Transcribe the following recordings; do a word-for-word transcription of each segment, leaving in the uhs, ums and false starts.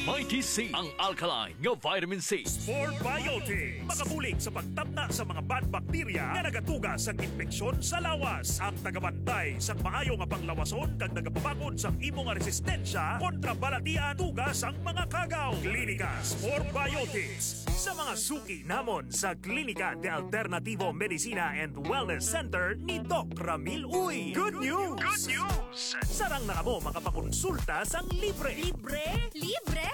Mighty C, ang alkaline nga vitamin C. Sport Biotics, makabulig sa pagtabna sa mga bad bakterya nga nagatuga sa infeksyon sa lawas. Ang tagabantay sa maayo nga panglawason kag nagapabakod sa imo nga resistensya kontra balatian tugas ang mga kagaw. Klinika Sport Biotics sa mga suki namon sa Klinika de Alternativo Medicina and Wellness Center ni Doc Ramil Uy. Good news! Good news! Sarang na mo makapakonsulta sang libre. Libre? Libre!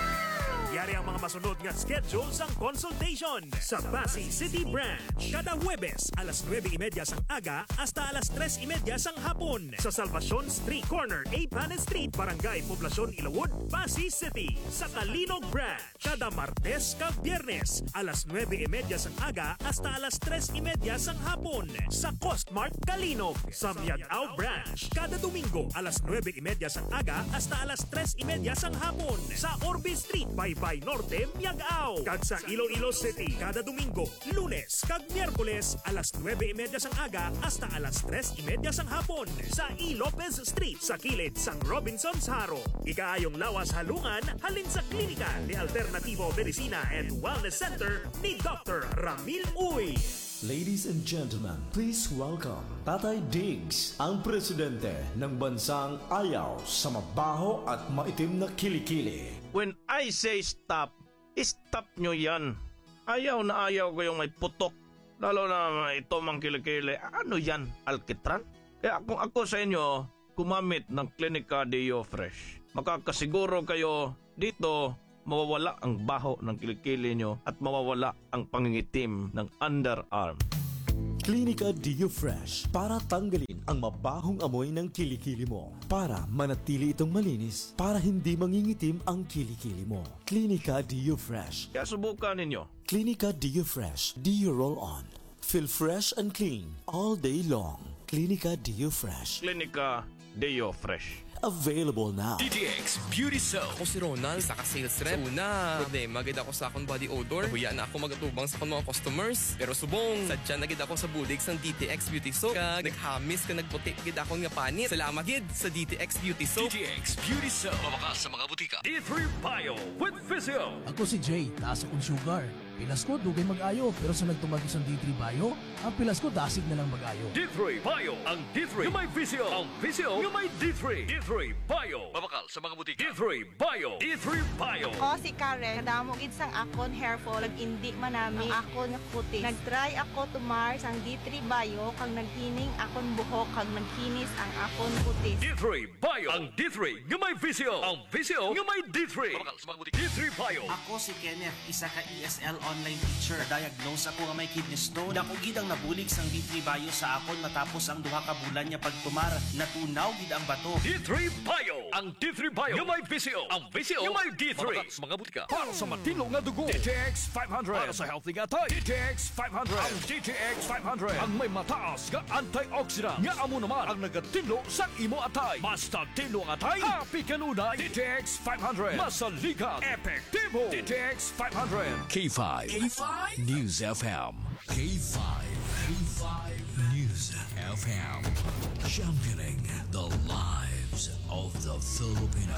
Yari ang mga masunod nga schedule sang consultation sa Pasig City Branch. Kada Huwebes, alas nuwebe y media sang aga hasta alas tres y media sang hapon. Sa Salvacion Street Corner, A. Panen Street, Barangay Poblacion, Ilawod, Pasig City. Sa Kalinog Branch, kada Martes kag Biyernes, alas nuwebe y media sang aga hasta alas tres y media sang hapon. Sa Costmart, Kalinog. Sa Miagao Branch, kada Domingo, alas nuwebe y media sang aga hasta alas tres y media sang hapon. Sa Orbe Street, Baybay Norte, Miagao. Kag sa Iloilo City, kada Domingo, Lunes kag Miyerkules, alas nuwebe y media sang aga hasta alas tres y media sang hapon. Sa E. Lopez Street, sa kilid sang Robinson's Haro. Ikaayong lawas halungan, halin sa Klinika ni Alternativo Medicina and Wellness Center ni Doctor Ramil Uy. Ladies and gentlemen, please welcome Tatay Diggs, ang presidente ng bansang ayaw sa mabaho at maitim na kilikili. When I say stop, stop nyo yan. Ayaw na ayaw ko yung may putok. Lalo na ito mang kilikili. Ano yan? Alkitran? Kaya kung ako sa inyo, kumamit ng Klinika Deo Fresh. Makakasiguro kayo dito mawawala ang baho ng kilikili nyo at mawawala ang pangingitim ng underarm. Klinika Deo Fresh para tanggalin ang mabahong amoy ng kilikili mo, para manatili itong malinis, para hindi mangingitim ang kilikili mo. Klinika Deo Fresh. Kaya subukan ninyo. Klinika Deo Fresh. Deo Roll On. Feel fresh and clean all day long. Klinika Deo Fresh. Klinika Deo Fresh. Available now. D T X Beauty Soap. Ako si Ronald, isa ka sales rep. So una, problema gid ako sa akong body odor. Huya na ako magatubang sa akong mga customers. Pero subong, sadya na gid ako sa bulig sang D T X Beauty Soap. Kag naghamis ka nagputi gid ako nga panit. Salamat gid sa D T X Beauty Soap. D T X Beauty Soap. Mabakas sa mga butika. D three Bio with Physio. Ako si Jay, taas akong sugar. Pilas ko, dugay mag-ayo. Pero sa nagtumagi sa D three Bio, ang pilas ko dasig na lang mag-ayo. D three Bio. Ang D three yung may Physio. Ang Physio yung may D three. D three Bio. Mabakal sa mga butika. D three Bio. D three Bio. Ako si Karen, kadamo gid sang akon hair fall, ag indi manami ang akon nga kutis. Nagtry ako tumar sang D three Bio kang naghining akon buhok kag nagkinis ang akon kutis. D three Bio. Ang D three yung may Physio. Ang Physio yung may D three. Mabakal sa mga butika. D three Bio. Ako si Kenneth, isa ka E S L online teacher. Diagnose ako nga may kidney stone. Dako gid ang nabulig sang D three Bio sa akon matapos ang duha ka bulan niya pagtumar. Natunaw gid ang bato. D three Bio. Ang D three Bio yung may Physio. Ang Physio yung may D three. Mabakal sa mga butika. Para sa matino nga dugo. D T X five hundred. Para sa healthy nga tay. D T X five hundred. Ang D T X five hundred. Ang may mataas nga antioxidant. Nga amo naman ang nagatinlo sa imo atay. Basta tinlo ang atay. Happy kanunay. D T X five hundred. Masaligan. Epektibo. D T X five hundred. K five. K five. News F M. K five. K five. News F M. Championing the lives of the Filipino.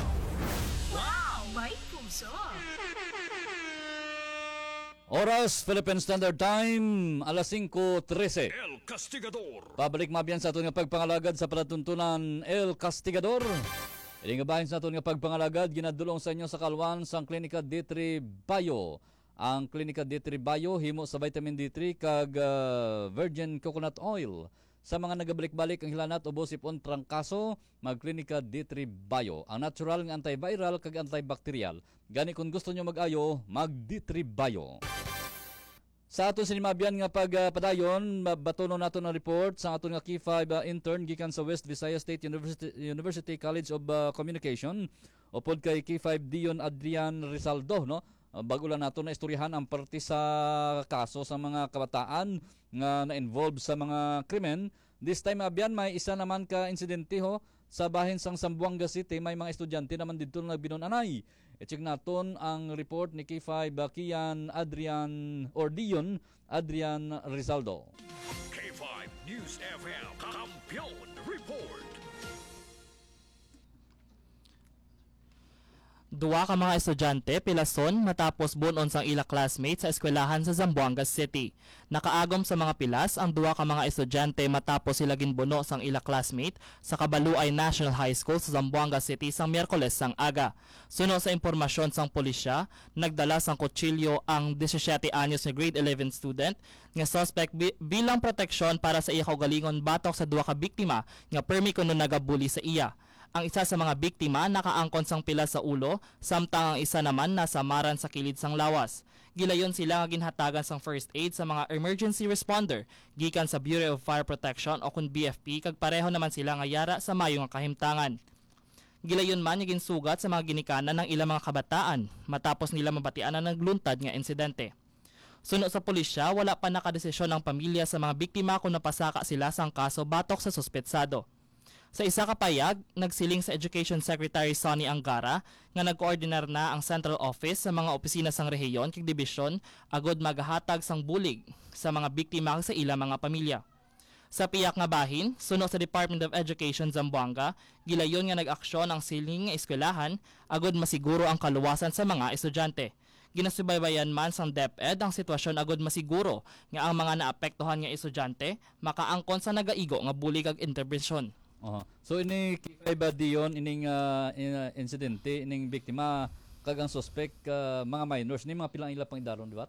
Wow! May puso! Oras, Philippine Standard Time, alas singko trese. El Castigador. Pabalik mabiyan sa aton nga pagpangalagad sa palatuntunan El Castigador. Iling bahin sa aton nga pagpangalagad, ginadulong sa inyo sa kalwan sa Klinika D three Bio. Ang Klinika D three Bio himo sa vitamin D three kag uh, virgin coconut oil. Sa mga nagabalik-balik ang hilanat o bosipon trangkaso, mag-Klinika D three Bio. Ang natural nga antiviral kag antibacterial. Gani kung gusto nyo mag-ayo, mag-D three Bio. Sa aton sinimabyan nga pagpadayon, uh, batono nato ng report sa aton nga K five uh, intern gikan sa West Visayas State University, University College of uh, Communication. Upod kay K five Dion Adrian Rizaldo, no? Bago lang nato na istoryahan ang parte sa kaso sa mga kabataan nga na-involve sa mga krimen. This time abyan may isa naman ka insidente ho sa bahin sang Zamboanga City. May mga estudyante naman dito na binunanay. I-check naton ang report ni K five Kian Adrian or Dion Adrian Rizaldo. K five News F M Kampiyon Report. Duwa ka mga estudyante pilason matapos bunon sang ila classmates sa eskwelahan sa Zamboanga City. Nakaagom sa mga pilas ang duwa ka mga estudyante matapos sila ginbuno sang ila classmate sa Kabaluay National High School sa Zamboanga City sang Miyerkules sang aga. Suno sa impormasyon sang pulisya, nagdala sang kutsilyo ang disisiete anyos nga grade eleven student nga suspect bi- bilang proteksyon para sa iya kaugalingon batok sa duwa ka biktima nga permi kuno nagabuli sa iya. Ang isa sa mga biktima nakaangkon sang pila sa ulo, samtang ang isa naman nasa maran sa kilid sang lawas. Gilayon sila nga ginhatagan sang first aid sa mga emergency responder gikan sa Bureau of Fire Protection o kun B F P kag pareho naman sila nga yara sa mayo nga kahimtangan. Gilayon man yung ginsugat sa mga ginikanan ng ilang mga kabataan matapos nila mabatian na nagluntad nga insidente. Suno sa pulisya, wala pa nakadesisyon ang pamilya sa mga biktima kung napasaka sila sang kaso batok sa suspetsado. Sa isa ka payag, nagsiling sa Education Secretary Sonny Angara nga nag-coordinar na ang Central Office sa mga opisina sang rehiyon kag dibisyon agod magahatag sang bulig sa mga biktima sa ilang mga pamilya. Sa piyak nga bahin, suno sa Department of Education Zamboanga, gilayon nga nag-aksyon ang siling nga eskwelahan agod masiguro ang kaluwasan sa mga estudyante. Ginasubaybayan man sang DepEd ang sitwasyon agod masiguro nga ang mga naapektuhan nga estudyante makaangkon sa nagaigo nga bulig kag interbensyon. Uh-huh. So ini kay ba diyon ining uh, in, uh, insidente ining biktima kag ang suspect uh, mga minors ni mga pilang ila pang idaron di ba?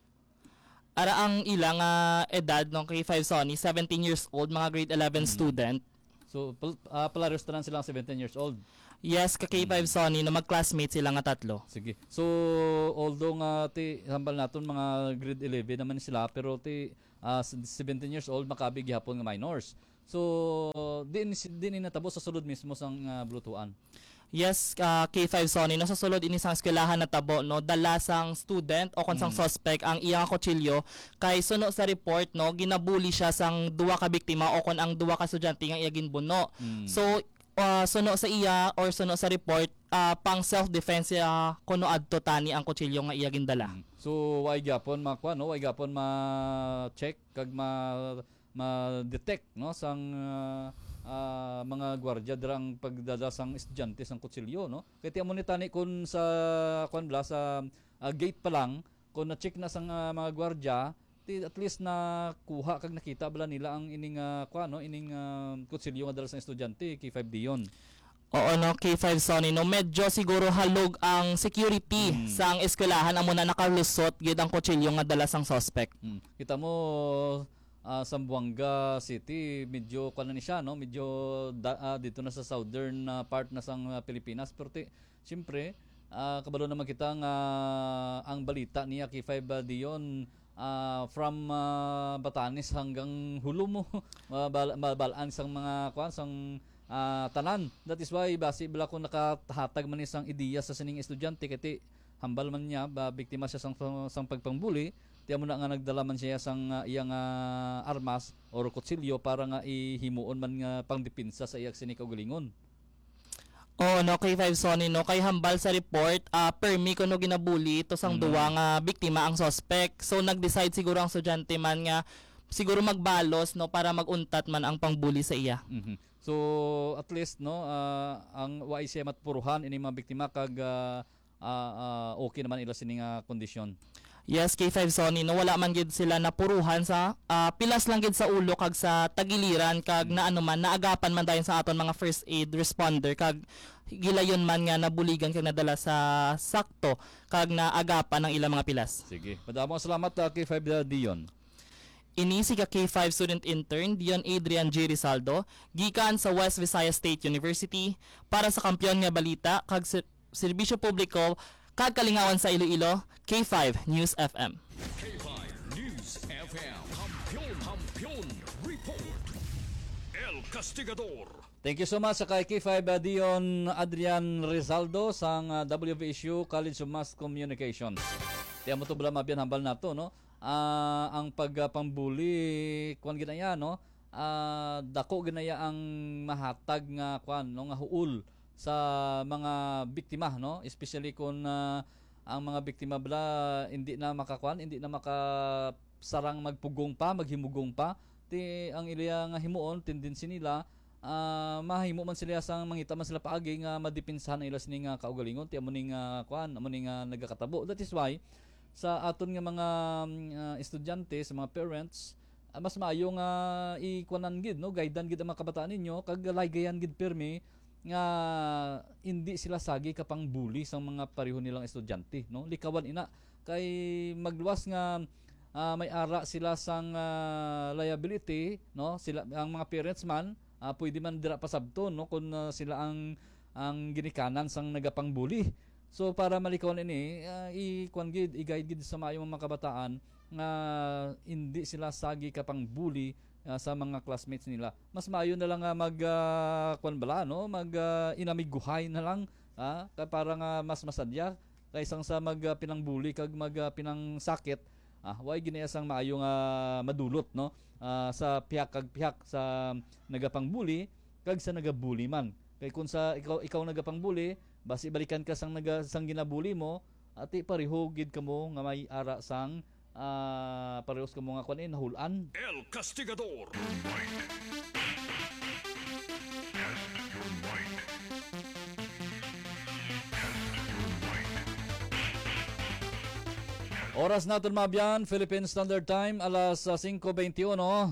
Ara ang ilang uh, edad nung kay five Sonny, seventeen years old, mga grade eleven hmm. student. So uh, palaros tanan silang seventeen years old. Yes, ka K five hmm. Sonny no mag-classmates sila nga tatlo. Sige. So although nga ti hambal naton mga grade eleven naman sila pero ti uh, seventeen years old makabi gihapon nga minors. So, din din natabo sa sulod mismo sang uh, blutuan. Yes, uh, K five Sonny, no, sa sulod ini sang eskwelahan natabo no, dala sang student o kon sang mm. suspect ang iyang kutsilyo kay suno sa report no, ginabuli siya sang duwa ka biktima o kon ang duwa ka estudyante nga iya ginbuno. Mm. So, uh, suno sa iya or suno sa report uh, pang self-defense uh, kuno adto tani ang kutsilyo nga iya gindala. Mm. So, way gyapon makuha no, way gyapon ma-check kag ma ma-detect no sang uh, uh, mga gwardiya dirang pagdada sang estudyante sang kutsilyo no kay ti amo ni tani kun sa kun bla sa uh, gate pa lang kun na-check na sang uh, mga gwardiya ti at least na kuha kag nakita bala nila ang ining uh, kuha no ining uh, kutsilyo nga dala sang estudyante K five diyon. Oo no, K five Sonny no, medyo siguro halog ang security mm. sa ang eskwelahan amo na nakalusot gid ang kutsilyo nga dala sang suspect. Mm. Kita mo Uh, Zamboanga City medyo kuan ni siya no medyo da, uh, dito na sa southern uh, part na sang uh, Pilipinas pero ti syempre uh, kabalo naman kita nga uh, ang balita niya K five uh, diyon uh, from uh, Batanes hanggang Hulo mo mabalaan sang mga kuan sang uh, tanan. That is why basi bala ko nakahatag man isang ideya sa sining estudyante kay hambal man niya ba biktima siya sang sang pagpangbuli. Tiya mo na nga nagdala man siya sang uh, iyang uh, armas o kutsilyo para nga ihimuon man nga pangdepensa sa iyang sining kaugalingon. Oh no, K five Sonny no, kay hambal sa report uh, permi kuno ginabuli to sang mm. duwa nga biktima ang suspect. So nag-decide siguro ang estudyante man nga siguro magbalos no para maguntat man ang pangbuli sa iya. Mm-hmm. So at least no uh, ang wa siya matpuruhan ini mga biktima kag uh, uh, uh, okay naman ila sining uh, kondisyon. Yes, K five Sonny no, wala man gid sila napuruhan sa uh, pilas lang gid sa ulo kag sa tagiliran kag na ano man naagapan man dayon sa aton mga first aid responder kag gilayon man nga nabuligan kag nadala sa sakto kag naagapan ng ilang mga pilas. Sige. Madamo salamat uh, K five uh, Dion. Ini si K five student intern Dion Adrian G. Rizaldo gikan sa West Visayas State University para sa Kampiyon nga Balita kag serbisyo publiko kag kalingawan sa Iloilo, K five News F M. K five News F M. Kampiyon, kampiyon, report. El Castigador. Thank you so much sa kay K five uh, Dion Adrian Rizaldo sang uh, W V S U College of Mass Communications. Tiya mo to bala mabiyan hambal nato no. Uh, ang pagpambuli uh, kuan ginaya no. Uh, dako ginaya ang mahatag nga kuan no nga huol sa mga biktima no, especially kung uh, ang mga biktima bala hindi na makakuan, hindi na makasarang magpugong pa, maghimugong pa, ti ang ila nga himuon tendency nila uh, mahimo man sila sang mangita man sila paagi nga madipinsahan ang ilas ning uh, kaugalingon ti amo ning uh, kuan amo ning uh, nagakatabo. That is why sa aton nga mga uh, estudyante, sa mga parents, uh, mas maayo nga ikuanan gid no, guidean gid ang mga kabataan ninyo kag laygayan gid permi nga hindi sila sagi kapang bully sa mga pareho nilang estudyante no. Likawan ina kay magluwas nga uh, may ara sila sang uh, liability no, sila ang mga parents man uh, pwede man dira pasabton no kung uh, sila ang ang ginikanan sang nagapang bully. So para malikawan ini uh, i-kuan gid i-guide gid sa maayo mga kabataan nga hindi sila sagi kapang bully uh, sa mga classmates nila. Mas maayo na lang nga mag uh, kuan bala no, mag uh, inamiguhay na lang uh, para nga mas masadya kaysang sa mag uh, pinang bully kag mag uh, pinang sakit. Ah, way ginayasang maayo nga madulot no uh, sa pihak kag pihak sa nagapang bully kag sa nagabully man. Kay kung sa ikaw ikaw nagapang bully, basi balikan ka sang naga sang ginabuli mo, ati pareho gid kamo nga may ara sang uh, parehos kamo nga kuan nahulan. El Castigador. Oras natin mabyan, Philippine Standard Time, alas cinco twenty-one.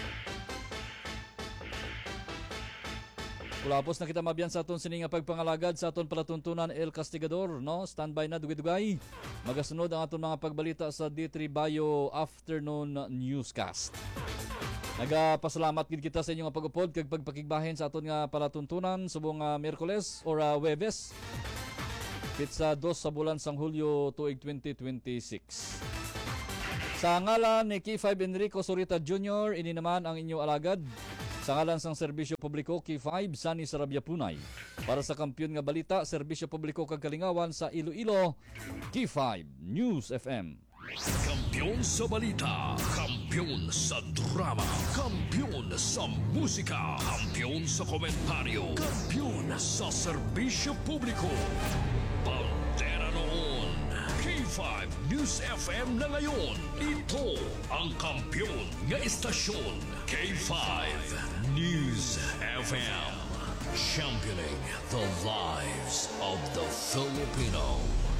Kulapos na kita mabyan sa aton sining nga pagpangalagad sa aton palatuntunan El Castigador no. Standby na dugay-dugay. Magasunod ang aton mga pagbalita sa D three Bayo Afternoon Newscast. Nagapasalamat gid kita sa inyong nga pag-upod kag pagpakigbahin sa aton nga palatuntunan subong uh, Miyerkules or uh, Huwebes. Pitsa dos sa bulan sang Hulyo tuig twenty twenty-six. Sa ngalan ni K five Enrico Sorita Junior, ini naman ang inyong alagad. Sa ngalan sang Serbisyo Publiko K five Sani Sarabia Punay. Para sa kampiyon nga balita, Serbisyo Publiko kag Kalingawan sa Iloilo, K five News F M. Kampiyon sa balita, kampiyon sa drama, kampiyon sa musika, kampiyon sa komentaryo, kampiyon sa serbisyo publiko. Bandera noon, K five News F M na ngayon. Ito ang kampiyon nga istasyon, K five News F M. Championing the lives of the Filipino.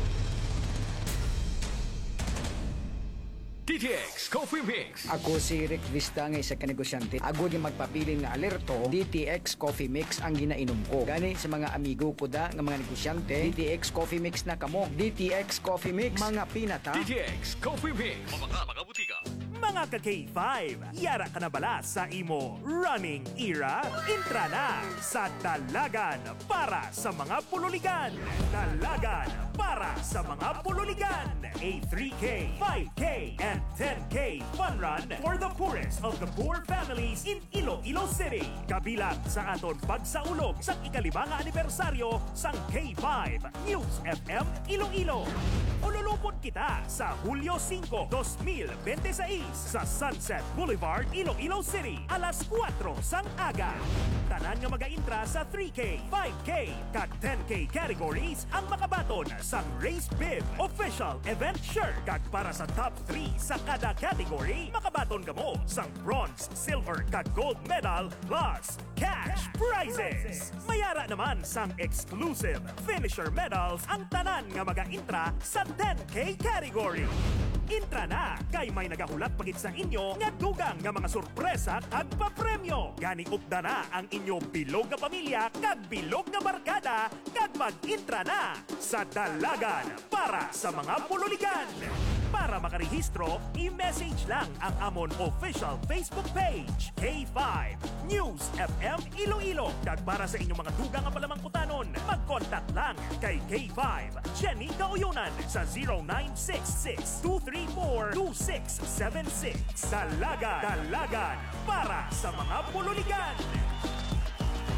D T X Coffee Mix. Ako si Rick Vista nga isa ka negosyante. Agud yung magpabilin nga alerto, D T X Coffee Mix ang ginainom ko. Gani sa mga amigo ko da nga mga negosyante, D T X Coffee Mix na kamo. D T X Coffee Mix, mga pinata. D T X Coffee Mix. Mga mga butika. Mga ka-K five, yara ka na bala sa imo running era? Intra na sa Dalagan para sa mga pululigan. Dalagan para sa mga pululigan. A three K, five K, and ten K fun run for the poorest of the poor families in Iloilo City. Kabilang sa aton pagsaulog sa ikalimang anibersaryo sang K five News F M Iloilo. Ululupot kita sa Hulyo cinco, dos mil veintiséis sa Sunset Boulevard, Iloilo City, alas kuwatro sang aga. Tanan nga mag-intra sa three K, five K, kag ten K categories ang makabaton sa Race Bib Official Event Shirt. Kag para sa top three sa kada category, makabaton kamo sa bronze, silver, kag gold medal plus cash prizes. Mayara naman sang exclusive finisher medals ang tanan nga mag-intra sa ten K category. Intra na kay may nagahulat pagit sa inyo nga dugang nga mga sorpresa kag papremyo. Gani upda na ang inyo bilog nga pamilya kag bilog nga barkada kag mag-intra na sa Dalagan para sa mga pululigan. Para makarehistro, i-message lang ang amon official Facebook page, K five News F M Iloilo. Kag para sa inyong mga dugang nga palamangkutanon, mag-contact lang kay K five Jenny Kauyonan sa zero nine six six, two three four, two six seven six. Dalagan, Dalagan para sa mga pululigan.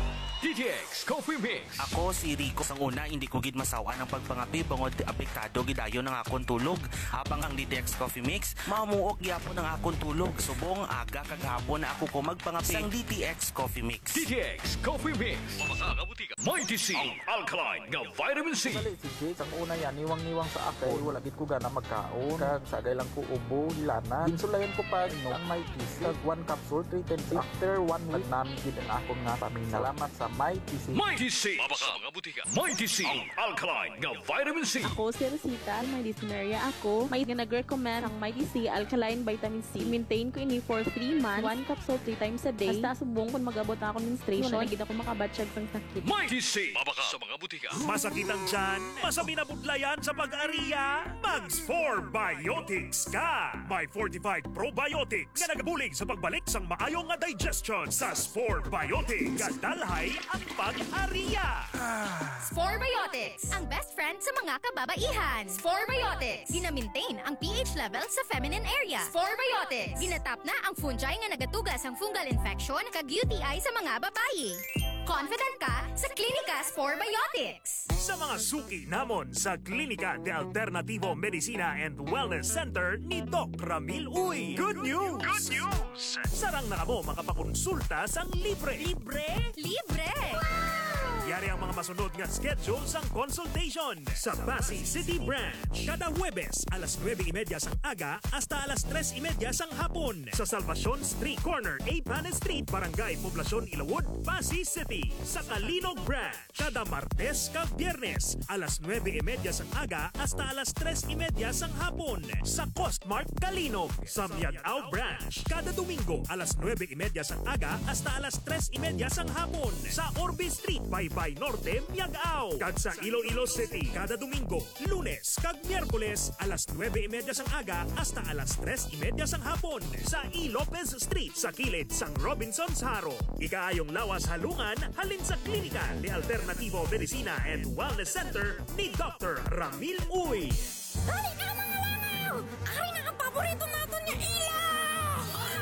D T X Coffee Mix. Ako si Rico. Sang una, hindi ko gid masawa ng pagpangapi bangod apektado gidayo ng akong tulog. Habang ang D T X Coffee Mix, mamuok gyapon ng akong tulog. Subong aga kagahapon na ako ko magpangapi sang D T X Coffee Mix. D T X Coffee Mix. Mga butika. Mighty C. Ang alkaline nga vitamin C. Dali si Jay, sang una yan, niwang-niwang sa akay, wala gid ko gana magkaon. Kag sagay lang ko ubo, hilana. Ginsulayan ko pa no, ang Mighty C. Kag one capsule, three times. After one week, namin gid ang akong nga paminaw. Salamat sa Mighty C. Mighty C. Mga butika. Mighty C. Ang alkaline nga vitamin C. Ako si Rosita, may dyspnea ako. May nag-recommend ang Mighty C Alkaline Vitamin C. Maintain ko ini for three months, one capsule three times a day. Hasta subong kung mag-abot na ako menstruation, wala gid ako makabatsyag sang sakit. Mighty C. Mabaka sa mga butika. Masakitan dyan, masabi na budlayan sa pag-ariya, Mags four Biotics ka! May fortified probiotics nga nagabulig sa pagbalik sang maayong nga digestion sa four Biotics. Kadalhay ang pag-ariya. Spore Biotics, ang best friend sa mga kababaihan. Spore Biotics, gina-maintain ang pH level sa feminine area. Spore Biotics, ginatap na ang fungi nga nagatugas ang fungal infection kag U T I sa mga babayi. Confident ka sa Klinika Spore Biotics. Sa mga suki namon sa Klinika de Alternativo Medicina and Wellness Center ni Doc Ramil Uy. Good news! Good news! Sarang na kamo makapakonsulta sang libre. Libre? Libre! Yari ang mga masunod nga schedule sang consultation sa Pasig City Branch. Kada Huwebes, alas nueve y media sang aga hasta alas tres y media sang hapon. Sa Salvacion Street Corner, A. Panes Street, Barangay Poblacion, Ilawod, Pasig City. Sa Kalinog Branch, kada Martes kag Biyernes, alas nueve y media sang aga hasta alas tres y media sang hapon. Sa Costmart Kalinog. Sa Miagao Branch, kada Domingo, alas nueve y media sang aga hasta alas tres y media sang hapon. Sa Orbe Street, Baybay Norte, Miagao. Kag sa Iloilo City, kada Domingo, Lunes kag Miyerkules, alas nueve y media sang aga hasta alas tres y media sang hapon. Sa E. Lopez Street, sa kilid sang Robinson's Haro. Ikaayong lawas halungan, halin sa Klinika de Alternativo Medicina and Wellness Center ni Doctor Ramil Uy. Dali ka mga langaw! Ay, nakapaborito natin niya ilaw!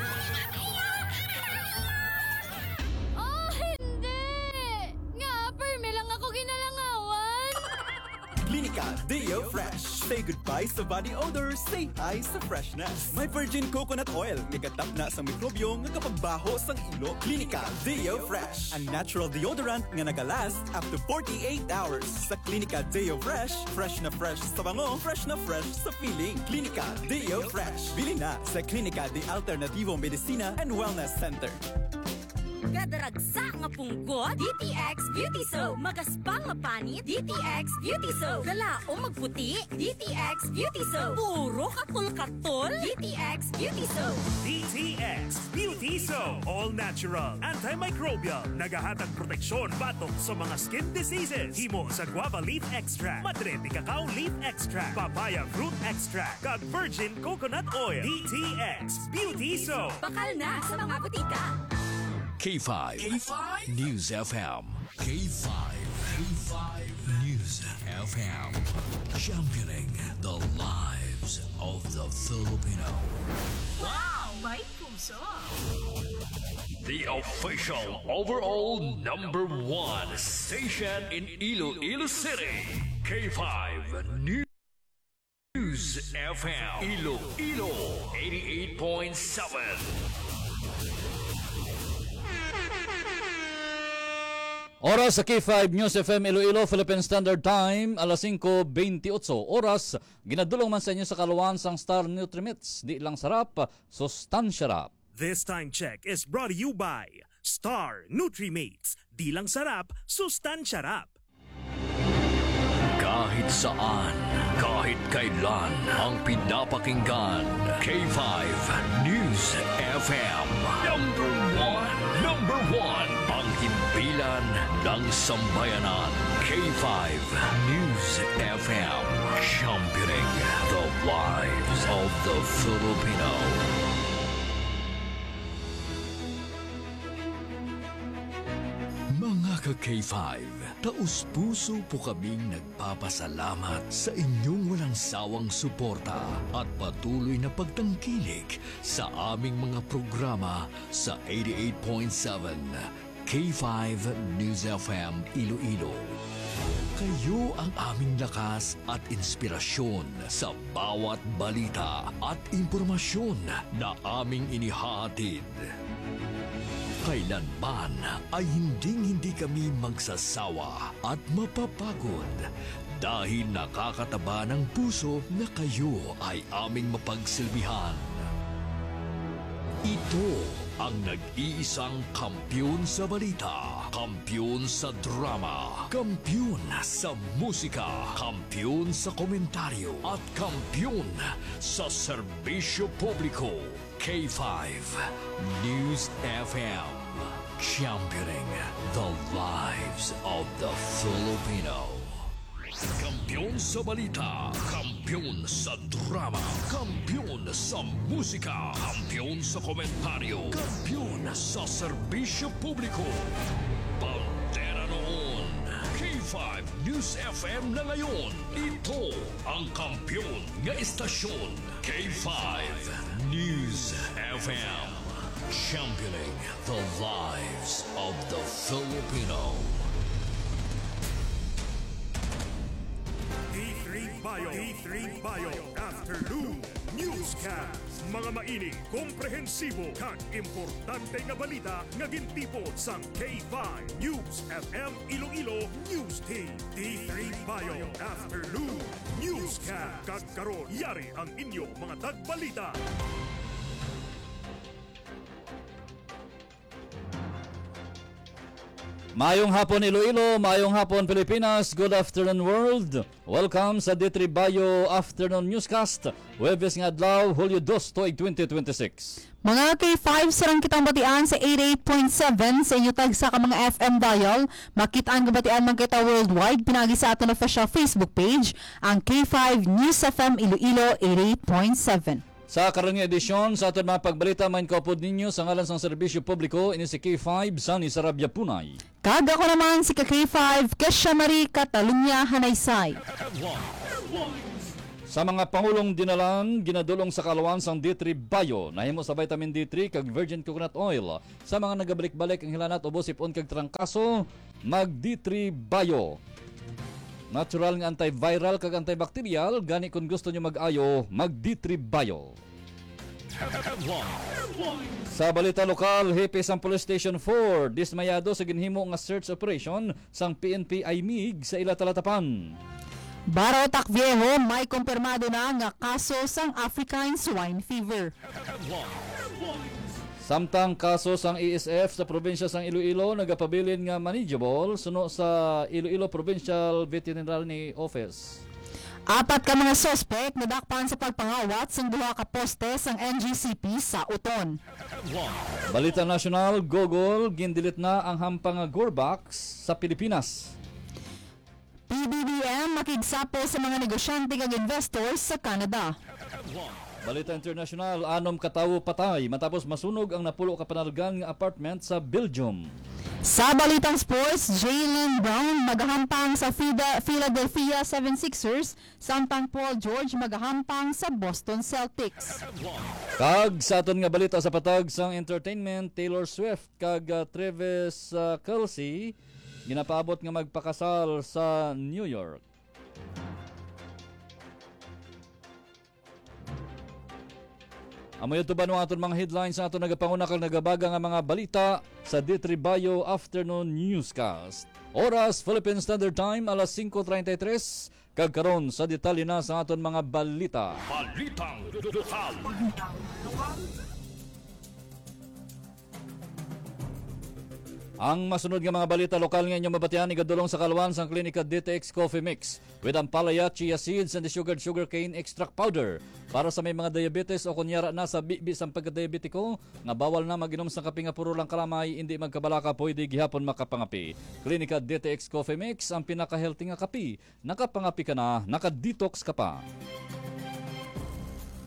Oh, hindi! Nga, perme lang ako ginalangawan! Klinika Deo Fresh. Say goodbye sa body odor, say hi sa freshness. May virgin coconut oil, nagatap na sa mikrobyo nga kapagbaho sang ilo. Klinika Deo Fresh. Ang natural deodorant nga nagalast up to forty-eight hours. Sa Klinika Deo Fresh, fresh na fresh sa bango, fresh na fresh sa feeling. Klinika Deo Fresh. Bili na sa Klinika de Alternativo Medicina and Wellness Center. Gadaragsa nga punggot, D T X Beauty Soap. Magaspang nga panit, D T X Beauty Soap. Galaong magputi, D T X Beauty Soap. Puro katol-katol, D T X Beauty Soap. D T X Beauty Soap. All natural, antimicrobial, nagahatag proteksyon batok sa mga skin diseases. Himo sa guava leaf extract, madre de cacao leaf extract, papaya fruit extract, kag virgin coconut oil. D T X Beauty Soap. Bakal na sa mga butika. K five. K five News F M. K five. K five News F M. Championing the lives of the Filipino. Wow! May puso! The official overall number one station in Iloilo City. K five News F M. Iloilo eighty-eight point seven. Oras sa K five News F M Iloilo, Philippine Standard Time, alas singko twenty-eight. Oras, ginadulong man sa inyo sa kaluwan sang Star Nutrimits. Di lang sarap, sustansya rap. This time check is brought to you by Star Nutrimates. Di lang sarap, sustansya rap. Kahit saan, kahit kailan, ang pinapakinggan. K five News F M. Number one. Number one. Ang himpilan ng sambayanan. K five News F M. Championing the lives of the Filipino. Mga ka-K five, taus-puso po kaming nagpapasalamat sa inyong walang sawang suporta at patuloy na pagtangkilik sa aming mga programa sa eighty-eight point seven K five News F M Iloilo. Kayo ang aming lakas at inspirasyon sa bawat balita at impormasyon na aming inihahatid. Kailanman ay hinding-hindi kami magsasawa at mapapagod dahil nakakataba ng puso na kayo ay aming mapagsilbihan. Ito ang nag-iisang kampiyon sa balita, kampiyon sa drama, kampiyon sa musika, kampiyon sa komentaryo, at kampiyon sa serbisyo publiko. K five News F M, championing the lives of the Filipino. Kampiyon sa balita, kampiyon sa drama, kampiyon sa musika, kampiyon sa komentaryo, kampiyon sa serbisyo publiko. Pantera noon, K five News F M na ngayon. Ito ang kampiyon nga istasyon. K five News F M, championing the lives of the Filipino. D three Bio, D three Bio Afternoon Newscast. Mga mainit, komprehensibo kag importante nga balita nga gintipon sa K five News F M Iloilo News Team. D three Bio Afternoon Newscast. Kag karon yari ang inyo mga tagbalita. Mayong hapon Iloilo, mayong hapon Pilipinas, good afternoon world. Welcome sa D three Bio Afternoon Newscast. Huwebes nga adlaw, Hulyo dos, twenty twenty-six. Mga K five, sarang kitang batian sa eighty-eight point seven sa inyo tag sa ka mga F M dial. Makitaan nga batian man kita worldwide, pinagi sa aton official Facebook page, ang K five News F M Iloilo eighty-eight point seven. Sa karong edisyon sa aton mga pagbalita, main kaupod ninyo sa ngalan sa serbisyo publiko, ini si K five Sunny Sarabia Punay. Kag ako naman si K five Kesha Marie Catalunya Hanaysay. Sa mga pangulong dinalan, ginadulong sa kaluwan sang D three Bio, nahimo sa vitamin D three kag virgin coconut oil. Sa mga nagabalik-balik ang hilanat ubos ipon kag trangkaso, mag D three Bio. Natural nga antiviral kag antibacterial, gani kung gusto nyo mag-ayo, mag D three Bio. Sa balita lokal, hipis ang Police Station four, dismayado sa ginhimo nga search operation sang P N P I M I G sa Ila-Talatapan. Baro Takviejo, may kumpirmado na nga kaso sang African Swine Fever. Samtang kaso sang E S F sa probinsya sang Iloilo nagapabilin nga manageable suno sa Iloilo Provincial Veterinary Office. Apat ka mga suspect nadakpan sa pagpangawat sang duha ka poste sang N G C P sa Uton. Balita nasyonal, Gogol gindilit na ang hampang Gorbax sa Pilipinas. P B B M makigsapo sa mga negosyante kag investors sa Canada. Balita international, anom katawo patay matapos masunog ang napulo ka panalgan nga apartment sa Belgium. Sa balitang sports, Jaylen Brown magahampang sa Philadelphia seventy-sixers, samtang Paul George magahampang sa Boston Celtics. Kag sa aton nga balita sa patag sang entertainment, Taylor Swift kag uh, Travis uh, Kelce ginapaabot nga magpakasal sa New York. Amoy ito ba nung aton mga headlines sa aton nagapanguna kag nagabaga nga mga balita sa D three Bio Afternoon Newscast. Oras Philippine Standard Time alas five thirty-three kag karon sa detalye na sa aton mga balita. Balitang lokal. Balitang lokal. Ang masunod nga mga balita lokal nga inyong mabatian igadulong sa kaluwan sang klinika D T X Coffee Mix with ang palaya, chia seeds and the sugared sugarcane extract powder para sa may mga diabetes o kunyara na sa bibi sang pagka-diabetiko nga bawal na maginom sa kape nga puro lang kalamay, hindi magkabalaka pwede gihapon makapangapi. Klinika D T X Coffee Mix ang pinaka-healthy nga kape. Nakapangapi ka na, naka-detox ka pa.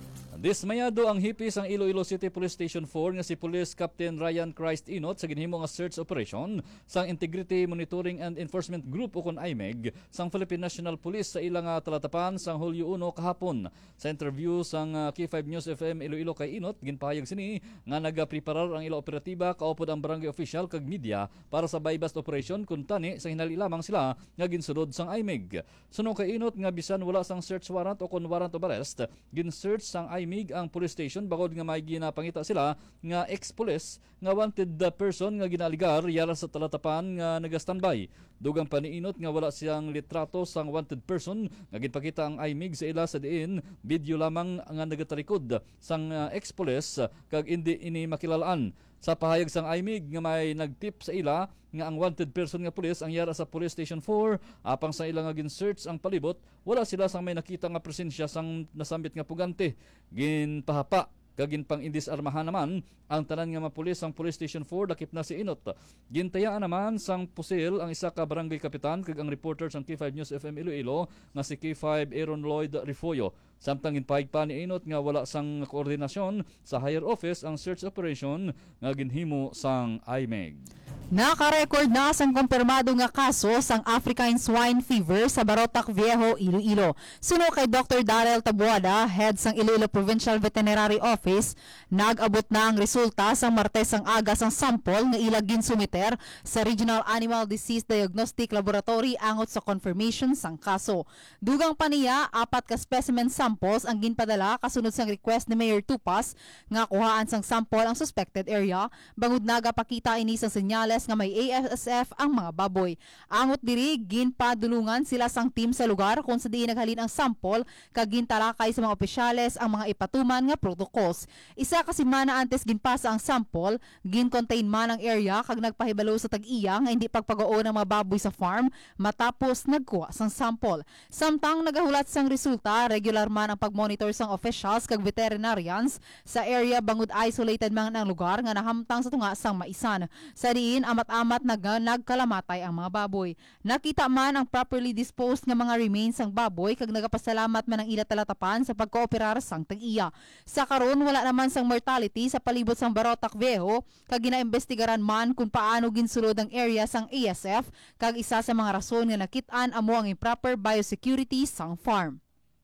Dismayado ang hipis ang Iloilo City Police Station four nga si Police Captain Ryan Christ Inot sa ginhimo nga search operation sang Integrity Monitoring and Enforcement Group o kon I M E G sang Philippine National Police sa ilang uh, talatapan sang Hulyo one kahapon. Sa interview sang uh, K five News F M Iloilo kay Inot, ginpahayag sini nga nagapreparar ang ilo operatiba kaupod ang barangay official kag media para sa buy-bust operation kun tani sa hinali lamang sila nga ginsunod sang I M E G. Suno kay Inot nga bisan wala sang search warrant o kon warrant of arrest, gin-search sang I M E G ang police station bagod nga may ginapangita sila nga ex-police nga wanted the person nga ginaligar yara sa talatapan nga naga-standby. Dugang paniinot nga wala siyang litrato sang wanted person nga ginpakita ang I M E G sa ila sa diin video lamang nga nagatarikod sang uh, ex-police kag hindi ini makilalaan. Sa pahayag sang I M E G nga may nagtip sa ila nga ang wanted person nga pulis ang yara sa Police Station four apang sa ila nga gin-search ang palibot wala sila sang may nakita nga presensya sang nasambit nga pugante. Ginpahapa kagin pang indisarmahan naman ang tanan nga mga pulis ang Police Station four dakip na si Inot. Gintayaan naman sang pusil ang isa ka barangay kapitan kag ang reporter sang K five News F M Iloilo nga si K five Aaron Lloyd Rifoyo. Samtang ginpahig pa ni Inot nga wala sang koordinasyon sa higher office ang search operation nga ginhimo sang I M E G. Naka-record na sang kumpirmado nga kaso sang African Swine Fever sa Barotac Viejo, Iloilo. Suno kay Doctor Darrell Tabuada, head sang Iloilo Provincial Veterinary Office, nag-abot na ang resulta sang Martes sang aga sang sample nga ilag ginsumiter sa Regional Animal Disease Diagnostic Laboratory angot sa confirmation sang kaso. Dugang pa niya, apat ka specimen samples ang ginpadala kasunod sang request ni Mayor Tupas nga kuhaan sang sample ang suspected area, bangod nagapakita ini sang senyales nga may A S F ang mga baboy. Angot diri ginpadulungan sila sang team sa lugar kung sa diin naghalin ang sample kag gintalakay sa mga opisyales ang mga ipatuman nga protocols. Isa ka semana antes ginpasa ang sample, gin-contain man ang area kag nagpahibalo sa tag-iya nga hindi pagpagao ng mga baboy sa farm matapos nagkuha sang sample. Samtang nagahulat sang resulta, regular man ang pagmonitor sang officials kag veterinarians sa area bangod isolated man ang lugar nga nahamtang sa tunga sang maisan. Sa diin amat-amat nag nagkalamatay ang mga baboy. Nakita man ang properly disposed nga mga remains ang baboy kag nagapasalamat man ang ila talatapan sa pagkooperar sang tag-iya. Sa karon wala naman sang mortality sa palibot sang Barotac Viejo kag ginaimbestigaran man kung paano ginsulod ang area sang A S F kag isa sa mga rason nga nakit-an amo ang improper biosecurity sang farm.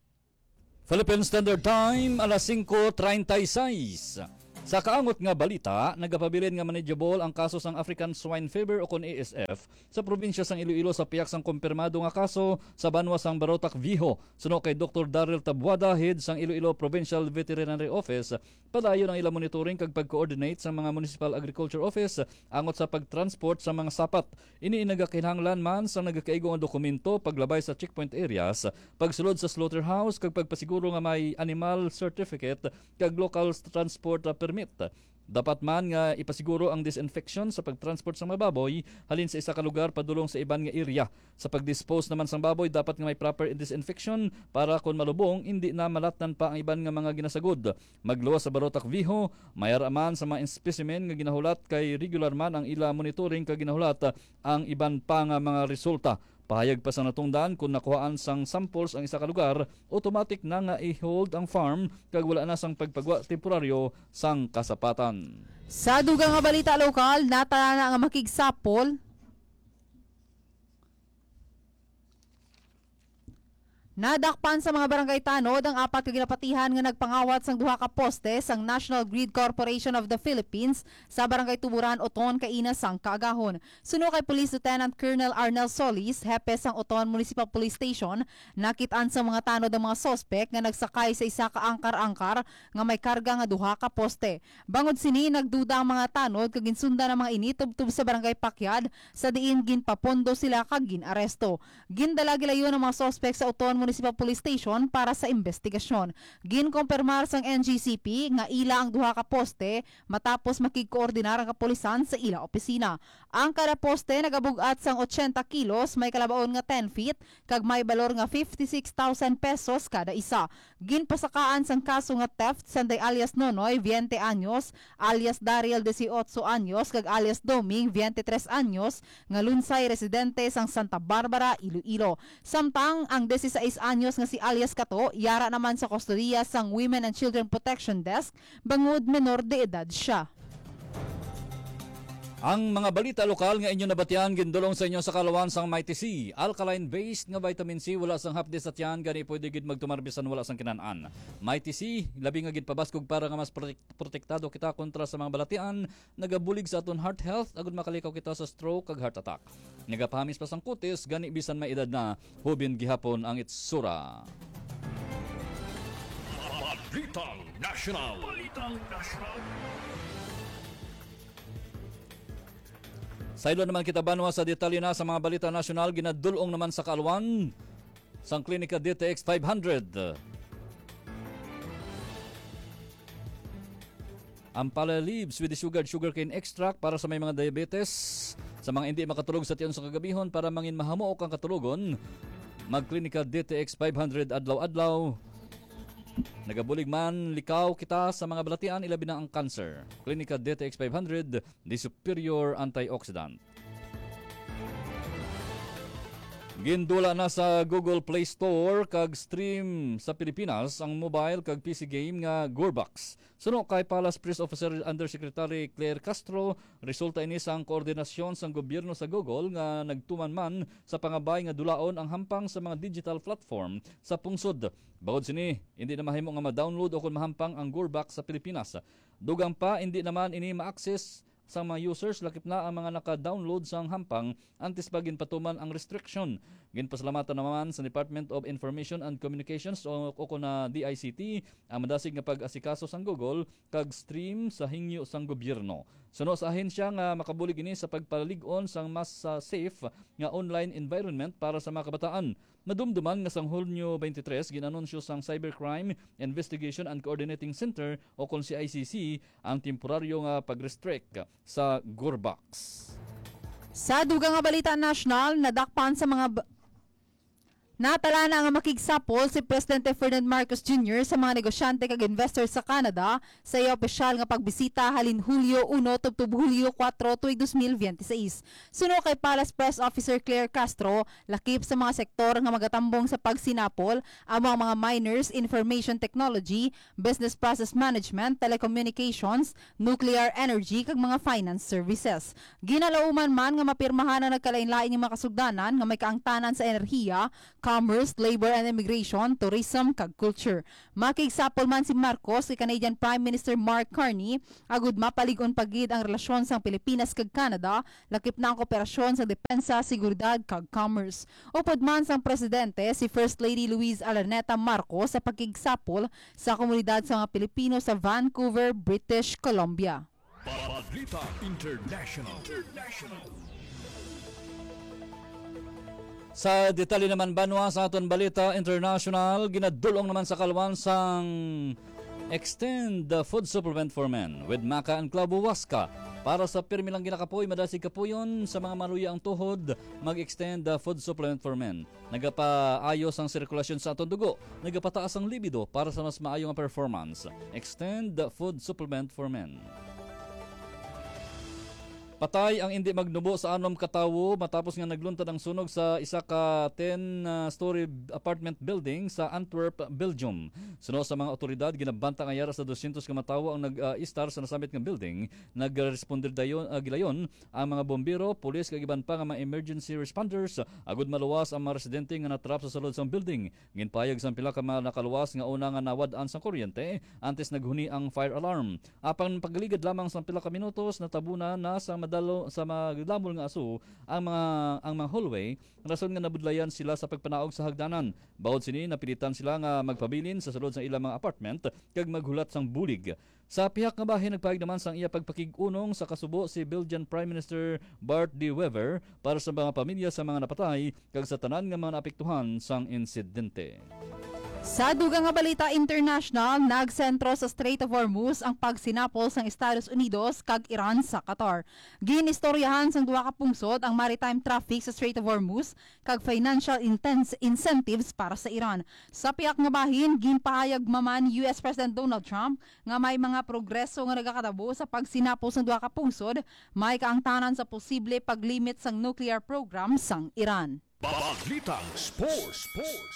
Philippine Standard Time alas cinco treinta y seis. Sa kaangot nga balita, nagapabilin nga manageable ang kaso sang African Swine Fever o kon A S F sa probinsya sang Iloilo sa piyak sang kumpirmado nga kaso sa banwa sang Barotac Viejo. Suno kay Doctor Darrell Tabuada, head sang Iloilo Provincial Veterinary Office, padayon ang ila monitoring kag pag-coordinate sa mga Municipal Agriculture Office angot sa pagtransport sa mga sapat. Ini nagakinahanglan man sa nagakaigo nga dokumento paglabay sa checkpoint areas, pagsulod sa slaughterhouse kag pagpasiguro nga may animal certificate kag local transport permit. Dapat man nga ipasiguro ang disinfection sa pagtransport sa mga baboy halin sa isa ka lugar padulong sa iban nga area. Sa pagdispose naman sang baboy dapat nga may proper disinfection para kung malubong hindi na malatnan pa ang iban nga mga ginasagod. Magluwas sa Barotac Viejo, mayara man sa mga specimen nga ginahulat kay regular man ang ila monitoring kag ginahulat ang iban pa nga mga resulta. Pahayag pa sa natungdan kung nakuhaan sang samples ang isa ka lugar, automatic na nga i-hold ang farm kag wala na sang pagpagwa temporaryo sang kasapatan. Sa dugang nga balita lokal, natala na nga makigsapol nadakpan sa mga barangay tanod ang apat ka ginapatihan nga nagpangawat sang duha ka poste sang National Grid Corporation of the Philippines sa barangay Tuburan, Oton, Kaina sang Kaagahon. Suno kay Police Lieutenant Colonel Arnel Solis, hepe sang Oton Municipal Police Station, nakitaan sa mga tanod ang mga sospek nga nagsakay sa isa ka angkar-angkar nga may karga nga duha ka poste. Bangod sini nagduda ang mga tanod kag ginsundan ang mga ini tubtub sa barangay Pakyad sa diin ginpapondo sila kag ginaresto. Gindala gilayon ang mga sospek sa Oton Municipal Police Station para sa investigasyon. Ginkompirmar sang N G C P nga ila ang duha ka poste matapos makigkoordinar ang kapulisan sa ila opisina. Ang kada poste nagabugat sang eighty kilos, may kalabaon nga ten feet kag may balor nga fifty-six thousand pesos kada isa. ginpasakaan sang kaso nga theft sanday alias Nonoy twenty anyos, alias Daryl eighteen anyos kag alias Doming twenty-tres anyos nga lunsay residente sang Santa Barbara, Iloilo. Samtang ang sixteen anyos nga si alias Kato yara naman sa kustodiya sang Women and Children Protection Desk bangod menor de edad siya. Ang mga balita lokal nga inyo nabatian gindulong sa inyo sa kalawan sang Mighty C. Alkaline based nga vitamin C wala sang hapde sa tiyan gani pwede gid magtumarbisan wala sang kinaan. Mighty C labi nga gid pabaskog para nga mas protek- protektado kita kontra sa mga balatian nagabulig sa aton heart health agud makalikaw kita sa stroke kag heart attack. Nagapahamis pa sang kutis gani bisan may edad na hubin gihapon ang itsura. Balitang National. Balitang National. Saylo naman kita banwa sa detalye na sa mga balita nasyonal ginadulong naman sa kalwan sang klinika D T X five hundred. Ang pala leaves with the sugar sugarcane extract para sa may mga diabetes, sa mga hindi makatulog sa tiyon sa kagabihon para mangin mahamuok ang katulogon, magklinika D T X five hundred adlaw-adlaw. Nagabulig man likaw kita sa mga balatian ilabi na ang cancer. Klinika D T X five hundred, the superior antioxidant. Gindula na sa Google Play Store kag stream sa Pilipinas ang mobile kag P C game nga Gorbox. Suno kay Palace Press Officer Undersecretary Claire Castro, resulta ini sang koordinasyon sang gobyerno sa Google nga nagtuman man sa pangabay nga dulaon ang hampang sa mga digital platform sa pungsod. Bawod sini, hindi na mahimo nga ma-download o kung mahampang ang Gorbox sa Pilipinas. Dugang pa, hindi naman ini ma-access sa mga users lakip na ang mga naka-download sang hampang antes pa ginpatuman ang restriction. Ginpasalamatan naman sa Department of Information and Communications o, o na D I C T ang madasig nga pag-asikaso sang Google kag stream sa hingyo sang gobyerno. Suno sa ahensya nga makabulig ini sa pagpaligon sang mas uh, safe nga online environment para sa mga kabataan. Madumduman nga sang Hulyo twenty-three ginanunsyo sang Cybercrime Investigation and Coordinating Center o kon si I C C ang temporaryo nga pag-restrict sa Gorbox. Sa dugang nga balita national, nadakpan sa mga ba- Natala na nga makigsapol si Presidente Ferdinand Marcos Junior sa mga negosyante kag investor sa Canada sa iya opisyal nga pagbisita halin Hulyo one tubtub Hulyo four tuig twenty twenty-six. Suno kay Palace Press Officer Claire Castro, lakip sa mga sektor nga magatambong sa pagsinapol among mga miners, information technology, business process management, telecommunications, nuclear energy kag mga finance services. Ginalauman man nga mapirmahan na nagkalain-lain nga mga kasugdanan nga may kaangtanan sa enerhiya, commerce, labor and immigration, tourism, kag culture. Makigsapol man si Marcos kay Canadian Prime Minister Mark Carney agud mapalig-on pagid ang relasyon sang Pilipinas kag Canada lakip na ang kooperasyon sa depensa, seguridad kag commerce. Upod man sang presidente si First Lady Louise Araneta Marcos sa pakigsapol sa komunidad sa mga Pilipino sa Vancouver, British Columbia. Balita International. International. Sa detalye naman banwa sa aton balita international, ginadulong naman sa kalwan sang Extend the Food Supplement for Men with Maca and Clavo Huasca. Para sa pirmi lang ginakapoy, madasig kapuyon sa mga maluya ang tuhod, mag-extend the Food Supplement for Men. Nagapaayos ang sirkulasyon sa aton dugo, nagapataas ang libido para sa mas maayong performance. Extend the Food Supplement for Men. Patay ang hindi magnubo sa anom katawo matapos nga nagluntad ang sunog sa isa ka ten-story apartment building sa Antwerp, Belgium. Suno sa mga otoridad, ginabanta nga yara sa two hundred ka matawo ang nag-istar sa nasamit nga building. Nag-responder dayon uh, gilayon ang mga bombero, pulis kag iban pa nga mga emergency responders agud maluwas ang mga residente nga natrap sa sulod sa building. Ginpayag sa pila ka mga nakaluwas nga una nga nawad-an sa kuryente antes naghuni ang fire alarm. Apan pagligad lamang sa pila ka minutos natabuna na sa dalo sa magdamol nga aso ang mga ang mga hallway, rason nga nabudlayan sila sa pagpanaog sa hagdanan. Bawod sini napilitan sila nga magpabilin sa sulod sa ilang mga apartment kag maghulat sang bulig. Sa pihak nga bahin nagpahig naman sang iya pagpakig-unong sa kasubo si Belgian Prime Minister Bart de Wever para sa mga pamilya sa mga napatay kag sa tanan nga mga naapektuhan sang insidente. Sa dugang nga balita international, nagsentro sa Strait of Hormuz ang pagsinapol sang Estados Unidos kag Iran sa Qatar. Ginistoryahan sang duha ka pungsod ang maritime traffic sa Strait of Hormuz kag financial intense incentives para sa Iran. Sa piyak nga bahin, ginpahayag maman U S President Donald Trump nga may mga progreso nga nagakatabo sa pagsinapol sang duha ka pungsod, may kaangtanan sa posible paglimit sang nuclear program sang Iran. Balitang Sports. Sports.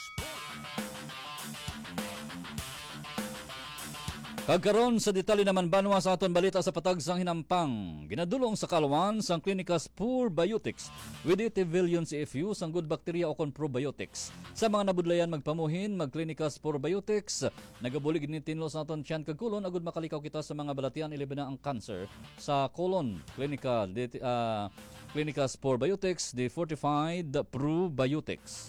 Kagkaron sa detalye naman banwa sa aton balita sa patag sang hinampang. Ginadulong sa kalwan sang klinika Spur Biotics with eighty billion C F U sang good bacteria o kon probiotics. Sa mga nabudlayan magpamuhin, magklinika Spur Biotics, nagabulig ni tinlo sa aton tiyan kag kulon agud makalikaw kita sa mga balatian ilabi na ang cancer sa colon. Klinika uh, Klinika Spur Biotics, the fortified probiotics.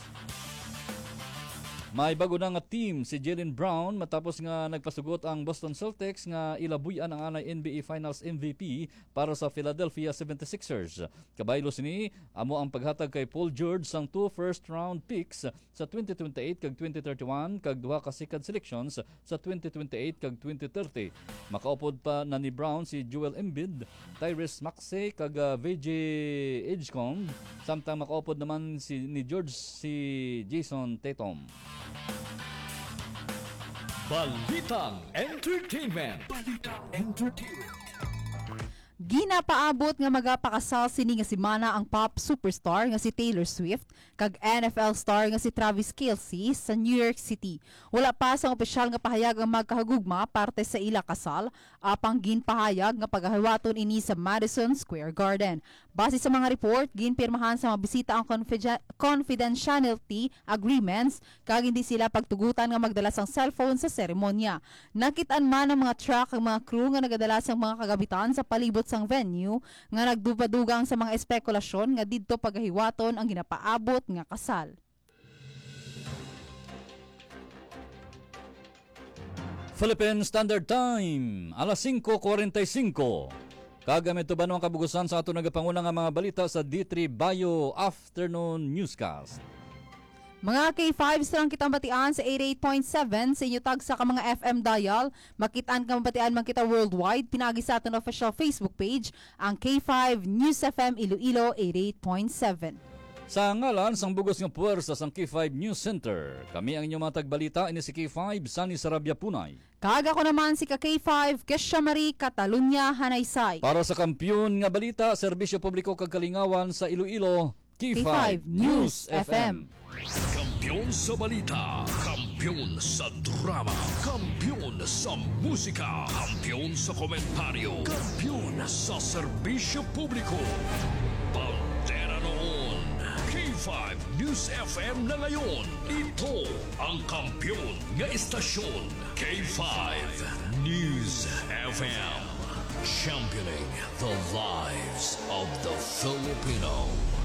May bago na nga team si Jaylen Brown matapos nga nagpasugot ang Boston Celtics nga ilabuyan ang anay N B A Finals M V P para sa Philadelphia seventy-sixers. Kabaylo sini amo ang paghatag kay Paul George sang two first round picks sa twenty twenty-eight kag twenty thirty-one kag duha ka second selections sa twenty twenty-eight kag twenty thirty. Makaupod pa na ni Brown si Joel Embiid, Tyrese Maxey kag uh, V J Edgecombe, samtang makaupod naman si ni George si Jason Tatum. Balitang Entertainment. Balitang Entertainment. Ginapaabot nga magapakasal sini nga semana ang pop superstar nga si Taylor Swift kag N F L star nga si Travis Kelce sa New York City. Wala pa sang opisyal nga pahayag ang magkahugugma parte sa ila kasal, apang ginpahayag nga pagahiwaton ini sa Madison Square Garden. Base sa mga report, ginpirmahan sa mga bisita ang confiden- confidentiality agreements kag hindi sila pagtugutan nga magdala sang cellphone sa seremonya. Nakitaan man ang mga truck ang mga crew nga nagadala sang mga kagabitan sa palibot sang venue nga nagdubadugang sa mga espekulasyon nga didto pagahiwaton ang ginapaabot nga kasal. Philippine Standard Time, alas singko kuwarenta y singko. Kagamit to ba ang kabugusan sa ato nagapanguna nga mga balita sa D three Bio Afternoon Newscast. Mga K five sarang kitang batian sa eighty-eight point seven sa inyo tag sa ka mga F M dial. Makitaan ka mabatian man kita worldwide. Pinagi sa aton official Facebook page ang K five News F M Iloilo eighty-eight point seven. Sa ngalan sang bugos nga puwersa sang K five News Center, kami ang inyong mga tagbalita ini si K five Sunny Sarabia Punay. Kaga ko naman si ka K five Kesha Marie Catalunya Hanaysay. Para sa kampiyon nga balita, serbisyo publiko kag kalingawan sa Iloilo, K five News F M. Kampiyon sa balita, kampiyon sa drama, kampiyon sa musika, kampiyon sa komentaryo, kampiyon sa serbisyo publiko. Pantera noon, K five News F M na ngayon. Ito ang kampiyon nga istasyon, K five News F M. Championing the lives of the Filipino.